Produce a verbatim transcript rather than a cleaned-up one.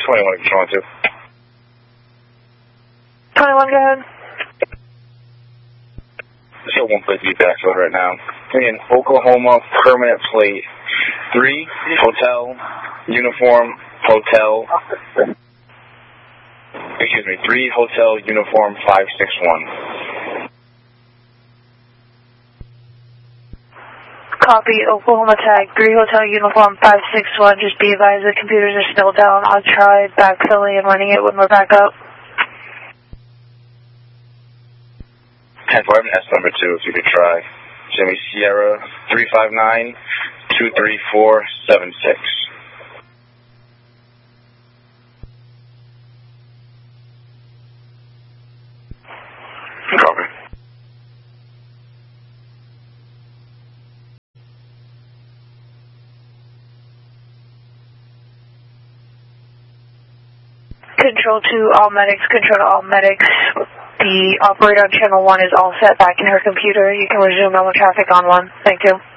twenty-one, control two. twenty-one, go ahead. Show one place to be back right now. In Oklahoma, permanent plate. Three, hotel, uniform, hotel. Excuse me, three, hotel, uniform, five six one. Copy, Oklahoma tag, three, hotel, uniform, five six one. Just be advised the computers are still down. I'll try backfilling and running it when we're back up. ten four, I have an S number two if you could try. Jimmy Sierra, three five nine, two three four, seven six. Copy. Control to all medics, control to all medics. The operator on channel one is all set back in her computer. You can resume normal traffic on one. Thank you.